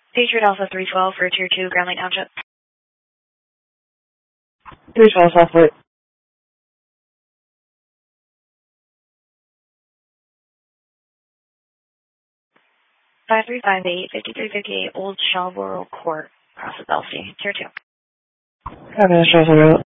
Patriot Alpha 312 for Tier 2, Ground Lane Township. 312 Southwood. 5358, 5358 Old Shelborough Court, across the Belsey, Tier 2. Copy, Charles Road.